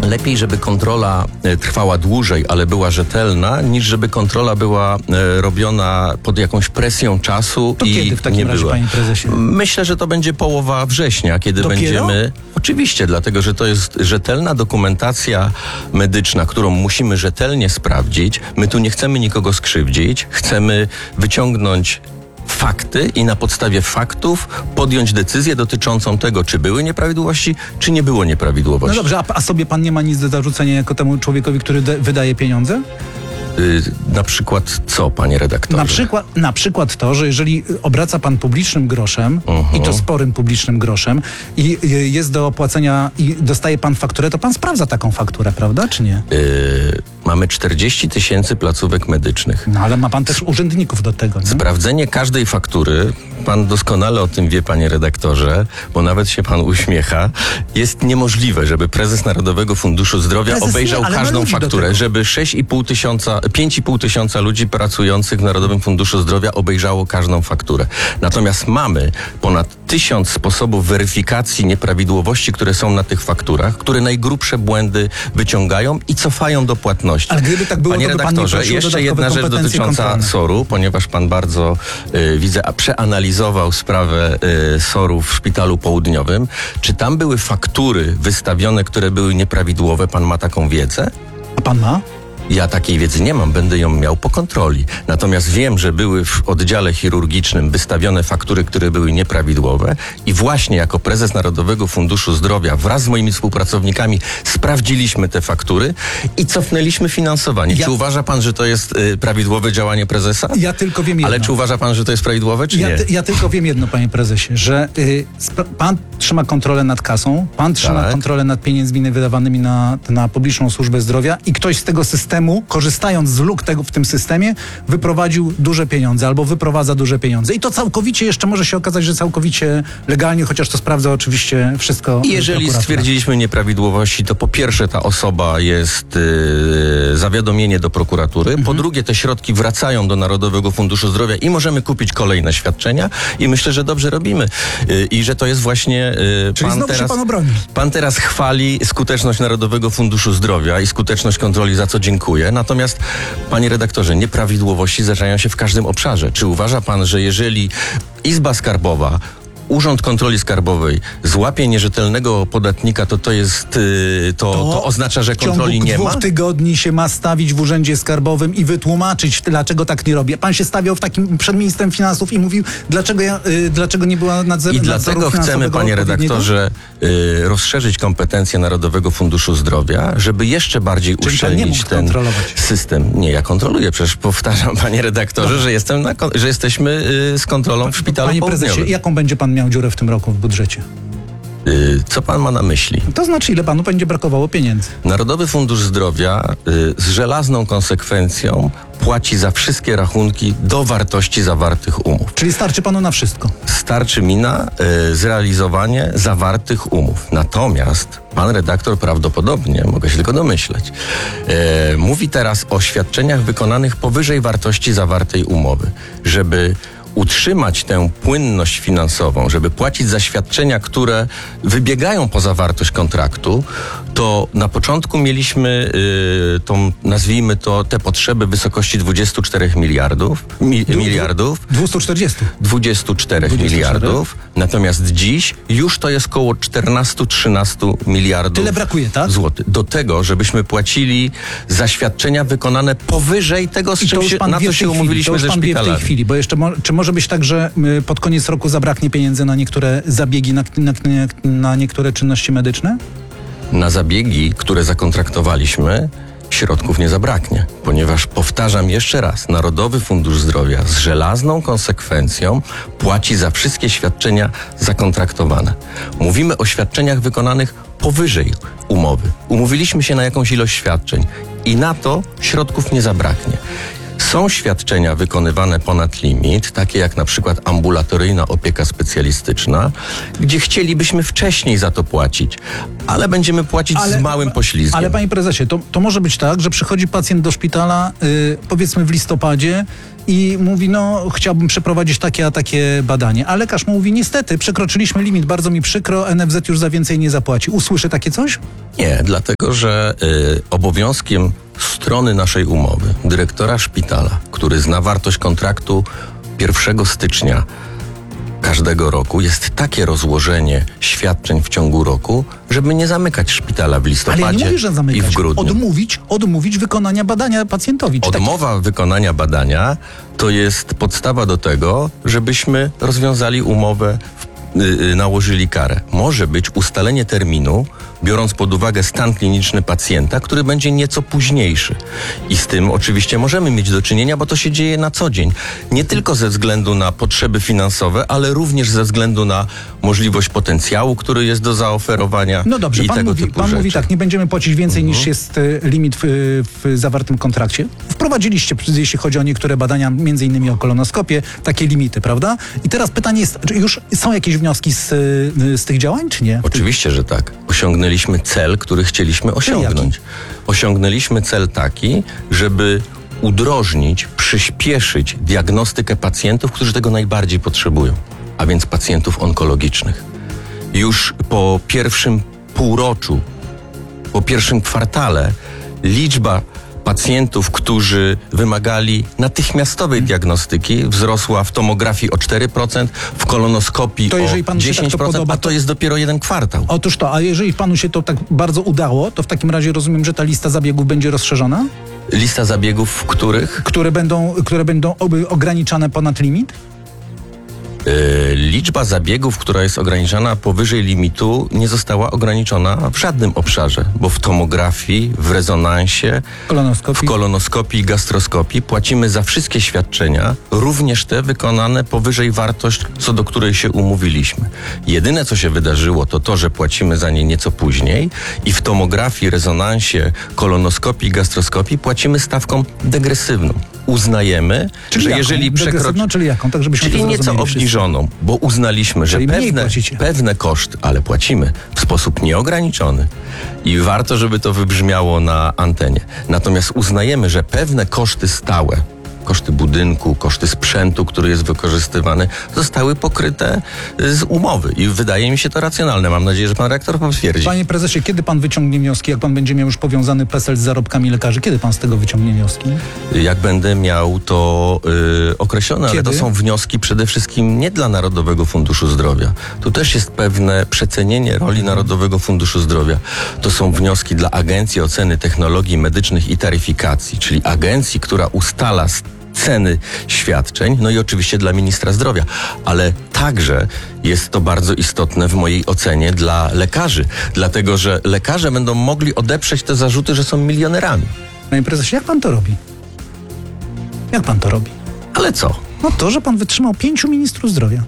lepiej, żeby kontrola trwała dłużej, ale była rzetelna, niż żeby kontrola była robiona pod jakąś presją czasu To i kiedy w takim nie razie, była. panie prezesie? Myślę, że to będzie połowa września, kiedy Dopiero? będziemy... Oczywiście, dlatego, że to jest rzetelna dokumentacja medyczna, którą musimy rzetelnie sprawdzić. My tu nie chcemy nikogo skrzywdzić, chcemy wyciągnąć fakty i na podstawie faktów podjąć decyzję dotyczącą tego, czy były nieprawidłowości, czy nie było No nieprawidłowości. dobrze, a sobie pan nie ma nic do zarzucenia jako temu człowiekowi, który wydaje pieniądze? Na przykład co, panie redaktorze? Na przykład to, że jeżeli obraca pan publicznym groszem, i to sporym publicznym groszem, i jest do opłacenia i dostaje pan fakturę, to pan sprawdza taką fakturę, prawda, czy nie? Mamy 40 000 placówek medycznych. No ale ma pan też urzędników do tego, nie? Sprawdzenie każdej faktury, pan doskonale o tym wie, panie redaktorze, bo nawet się pan uśmiecha, jest niemożliwe, żeby prezes Narodowego Funduszu Zdrowia Prezes obejrzał nie, ale ma każdą ludzi do fakturę, tego. żeby 5,5 tysiąca ludzi pracujących w Narodowym Funduszu Zdrowia obejrzało każdą fakturę. Natomiast mamy ponad 1000 sposobów weryfikacji nieprawidłowości, które są na tych fakturach, które najgrubsze błędy wyciągają i cofają do płatności. Ale gdyby tak było, Panie to by pan nie redaktorze, prosił o jeszcze dodatkowe jedna rzecz kompetencje dotycząca kontrolne. SOR-u, ponieważ pan bardzo, widzę, przeanalizował sprawę SOR-u w Szpitalu Południowym. Czy tam były faktury wystawione, które były nieprawidłowe? Pan ma taką wiedzę? A pan ma? Ja takiej wiedzy nie mam, będę ją miał po kontroli. Natomiast wiem, że były w oddziale chirurgicznym wystawione faktury, które były nieprawidłowe i właśnie jako prezes Narodowego Funduszu Zdrowia wraz z moimi współpracownikami sprawdziliśmy te faktury i cofnęliśmy finansowanie. Czy uważa pan, że to jest prawidłowe działanie prezesa? Ja tylko wiem jedno. Ale czy uważa pan, że to jest prawidłowe, czy nie? Ja tylko wiem jedno, panie prezesie, że pan trzyma kontrolę nad kasą, pan trzyma Tak. kontrolę nad pieniędzmi wydawanymi na publiczną służbę zdrowia i ktoś z tego systemu, korzystając z luk w tym systemie, wyprowadził duże pieniądze albo wyprowadza duże pieniądze. I to całkowicie, jeszcze może się okazać, że całkowicie legalnie, chociaż to sprawdza oczywiście wszystko. I jeżeli prokuratura. stwierdziliśmy nieprawidłowości, to po pierwsze ta osoba jest zawiadomienie do prokuratury, po drugie te środki wracają do Narodowego Funduszu Zdrowia i możemy kupić kolejne świadczenia i myślę, że dobrze robimy i że to jest właśnie Czyli znowu się pan obroni. Pan teraz chwali skuteczność Narodowego Funduszu Zdrowia i skuteczność kontroli, za co dziękuję. Natomiast, panie redaktorze, nieprawidłowości zdarzają się w każdym obszarze. Czy uważa pan, że jeżeli Izba Skarbowa, Urząd Kontroli Skarbowej złapie nierzetelnego podatnika, to oznacza, że kontroli nie W ciągu ma? 2 tygodni się ma stawić w Urzędzie Skarbowym i wytłumaczyć, dlaczego tak nie robię. Pan się stawiał przed ministrem finansów i mówił, dlaczego nie była nadzoru I dlatego chcemy, panie redaktorze, rozszerzyć kompetencje Narodowego Funduszu Zdrowia, żeby jeszcze bardziej Czyli pan nie uszczelnić mógł ten kontrolować. system. Nie, ja kontroluję. Przecież powtarzam, panie redaktorze, że jesteśmy z kontrolą w Szpitalu Panie Południowym. prezesie, jaką będzie pan miał dziurę w tym roku w budżecie? Co pan ma na myśli? To znaczy, ile panu będzie brakowało pieniędzy? Narodowy Fundusz Zdrowia z żelazną konsekwencją płaci za wszystkie rachunki do wartości zawartych umów. Czyli starczy panu na wszystko. Starczy mi na zrealizowanie zawartych umów. Natomiast pan redaktor prawdopodobnie, mogę się tylko domyśleć, mówi teraz o świadczeniach wykonanych powyżej wartości zawartej umowy. Żeby utrzymać tę płynność finansową, żeby płacić za świadczenia, które wybiegają poza wartość kontraktu, to na początku mieliśmy nazwijmy to, te potrzeby w wysokości 24 miliardów. 240. 24 miliardów. Natomiast dziś już to jest około 14-13 miliardów Tyle brakuje, tak? złotych. Do tego, żebyśmy płacili za świadczenia wykonane powyżej tego, I to już pan na wie co w się tej chwili. umówiliśmy To ze już pan wie w tej szpitalami. chwili, bo jeszcze czy może być tak, że pod koniec roku zabraknie pieniędzy na niektóre zabiegi, na niektóre czynności medyczne? Na zabiegi, które zakontraktowaliśmy, środków nie zabraknie, ponieważ, powtarzam jeszcze raz, Narodowy Fundusz Zdrowia z żelazną konsekwencją płaci za wszystkie świadczenia zakontraktowane. Mówimy o świadczeniach wykonanych powyżej umowy. Umówiliśmy się na jakąś ilość świadczeń i na to środków nie zabraknie. Są świadczenia wykonywane ponad limit, takie jak na przykład ambulatoryjna opieka specjalistyczna, gdzie chcielibyśmy wcześniej za to płacić, ale będziemy płacić z małym poślizgiem. Ale panie prezesie, to może być tak, że przychodzi pacjent do szpitala, powiedzmy w listopadzie, i mówi, no chciałbym przeprowadzić takie a takie badanie. A lekarz mu mówi, niestety, przekroczyliśmy limit, bardzo mi przykro, NFZ już za więcej nie zapłaci. Usłyszy takie coś? Nie, dlatego że obowiązkiem strony naszej umowy, dyrektora szpitala, który zna wartość kontraktu 1 stycznia każdego roku, jest takie rozłożenie świadczeń w ciągu roku, żeby nie zamykać szpitala w listopadzie Ale ja nie mówię, że i zamykać. w grudniu. Odmówić wykonania badania pacjentowi. Czy Odmowa wykonania badania to jest podstawa do tego, żebyśmy rozwiązali umowę, nałożyli karę. Może być ustalenie terminu, biorąc pod uwagę stan kliniczny pacjenta, który będzie nieco późniejszy. I z tym oczywiście możemy mieć do czynienia, bo to się dzieje na co dzień. Nie tylko ze względu na potrzeby finansowe, ale również ze względu na możliwość potencjału, który jest do zaoferowania. No dobrze, i pan tego mówi, typu pan rzeczy. mówi tak, nie będziemy płacić więcej niż jest limit w zawartym kontrakcie. Wprowadziliście, jeśli chodzi o niektóre badania, między innymi o kolonoskopię, takie limity, prawda? I teraz pytanie jest, czy już są jakieś wnioski z tych działań, czy nie? Oczywiście, że tak. Osiągnęliśmy cel, który chcieliśmy osiągnąć. Osiągnęliśmy cel taki, żeby udrożnić, przyspieszyć diagnostykę pacjentów, którzy tego najbardziej potrzebują, a więc pacjentów onkologicznych. Już po pierwszym półroczu, po pierwszym kwartale liczba pacjentów, którzy wymagali natychmiastowej diagnostyki, wzrosła w tomografii o 4%, w kolonoskopii To jeżeli o panu się 10%, tak to podoba, a to jest dopiero jeden kwartał. Otóż to, a jeżeli panu się to tak bardzo udało, to w takim razie rozumiem, że ta lista zabiegów będzie rozszerzona? Lista zabiegów, w których Które będą ograniczane ponad limit? liczba zabiegów, która jest ograniczana powyżej limitu, nie została ograniczona w żadnym obszarze, bo w tomografii, w rezonansie, w kolonoskopii i gastroskopii płacimy za wszystkie świadczenia, również te wykonane powyżej wartość, co do której się umówiliśmy. Jedyne, co się wydarzyło, to to, że płacimy za nie nieco później i w tomografii, rezonansie, kolonoskopii i gastroskopii płacimy stawką degresywną. Uznajemy, że jeżeli przekroczymy... Czyli jaką? Tak, żebyśmy Czyli to nieco zrozumieli obniżoną, bo uznaliśmy, że Czyli mniej płacicie. pewne koszty, ale płacimy w sposób nieograniczony i warto, żeby to wybrzmiało na antenie. Natomiast uznajemy, że pewne koszty stałe, koszty budynku, koszty sprzętu, który jest wykorzystywany, zostały pokryte z umowy i wydaje mi się to racjonalne. Mam nadzieję, że pan rektor potwierdzi. Panie prezesie, kiedy pan wyciągnie wnioski, jak pan będzie miał już powiązany PESEL z zarobkami lekarzy, kiedy pan z tego wyciągnie wnioski? Jak będę miał to określone, ale to są wnioski przede wszystkim nie dla Narodowego Funduszu Zdrowia. Tu też jest pewne przecenienie roli Narodowego Funduszu Zdrowia. To są wnioski dla Agencji Oceny Technologii Medycznych i Taryfikacji, czyli agencji, która ustala ceny świadczeń, no i oczywiście dla ministra zdrowia, ale także jest to bardzo istotne w mojej ocenie dla lekarzy, dlatego że lekarze będą mogli odeprzeć te zarzuty, że są milionerami. Panie prezesie, jak pan to robi? Jak pan to robi? Ale co? No to, że pan wytrzymał 5 ministrów zdrowia.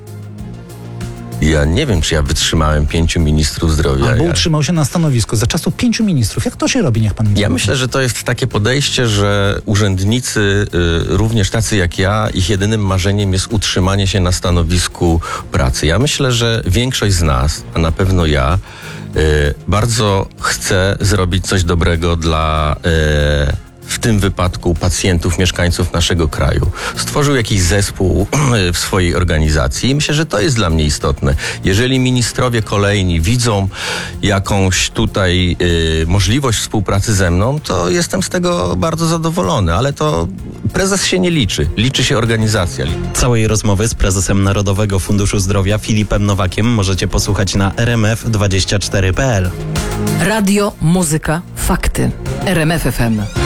Ja nie wiem, czy ja wytrzymałem 5 ministrów zdrowia. Albo utrzymał się na stanowisku za czasów 5 ministrów. Jak to się robi, niech pan mi Ja powie. myślę, że to jest takie podejście, że urzędnicy, również tacy jak ja, ich jedynym marzeniem jest utrzymanie się na stanowisku pracy. Ja myślę, że większość z nas, a na pewno ja, bardzo chce zrobić coś dobrego dla w tym wypadku pacjentów, mieszkańców naszego kraju. Stworzył jakiś zespół w swojej organizacji i myślę, że to jest dla mnie istotne. Jeżeli ministrowie kolejni widzą jakąś tutaj możliwość współpracy ze mną, to jestem z tego bardzo zadowolony, ale to prezes się nie liczy. Liczy się organizacja. Całej rozmowy z prezesem Narodowego Funduszu Zdrowia Filipem Nowakiem możecie posłuchać na rmf24.pl. Radio, muzyka, fakty. RMF FM.